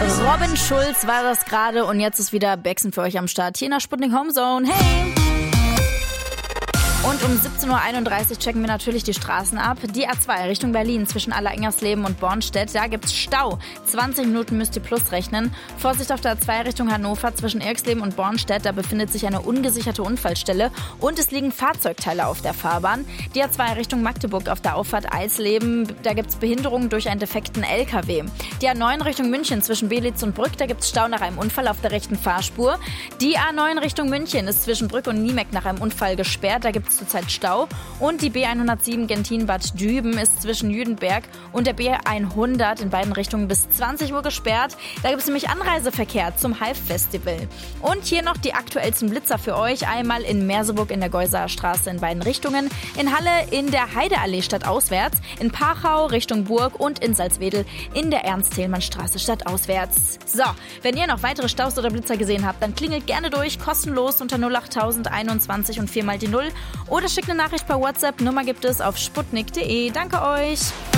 Robin Schulz war das gerade und jetzt ist wieder Bexen für euch am Start hier in der Sputnik Homezone. Hey! Und um 17.31 Uhr checken wir natürlich die Straßen ab. Die A2 Richtung Berlin zwischen Allerengersleben und Bornstedt, da gibt's Stau. 20 Minuten müsst ihr plus rechnen. Vorsicht auf der A2 Richtung Hannover zwischen Irxleben und Bornstedt, da befindet sich eine ungesicherte Unfallstelle und es liegen Fahrzeugteile auf der Fahrbahn. Die A2 Richtung Magdeburg auf der Auffahrt Eisleben, da gibt's Behinderungen durch einen defekten LKW. Die A9 Richtung München zwischen Belitz und Brück, da gibt's Stau nach einem Unfall auf der rechten Fahrspur. Die A9 Richtung München ist zwischen Brück und Niemeck nach einem Unfall gesperrt, da gibt's zurzeit Stau. Und die B107 Gentin-Bad Düben ist zwischen Jüdenberg und der B100 in beiden Richtungen bis 20 Uhr gesperrt. Da gibt es nämlich Anreiseverkehr zum Hive-Festival. Und hier noch die aktuellsten Blitzer für euch. Einmal in Merseburg in der Geusaer Straße in beiden Richtungen, in Halle in der Heideallee stadtauswärts, in Pachau Richtung Burg und in Salzwedel in der Ernst-Thälmann-Straße stadtauswärts. So, wenn ihr noch weitere Staus oder Blitzer gesehen habt, dann klingelt gerne durch, kostenlos unter 08021 und 4 mal die 0 oder schickt eine Nachricht per WhatsApp. Nummer gibt es auf sputnik.de. Danke euch.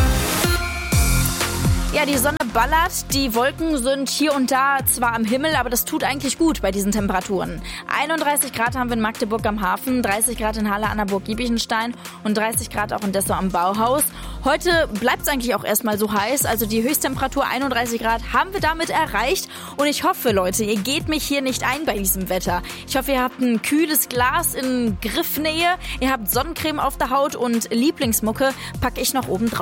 Ja, die Sonne ballert, die Wolken sind hier und da zwar am Himmel, aber das tut eigentlich gut bei diesen Temperaturen. 31 Grad haben wir in Magdeburg am Hafen, 30 Grad in Halle an der Burg Giebichenstein und 30 Grad auch in Dessau am Bauhaus. Heute bleibt es eigentlich auch erstmal so heiß, also die Höchsttemperatur 31 Grad haben wir damit erreicht und ich hoffe, Leute, ihr geht mich hier nicht ein bei diesem Wetter. Ich hoffe, ihr habt ein kühles Glas in Griffnähe, ihr habt Sonnencreme auf der Haut und Lieblingsmucke packe ich noch oben drauf.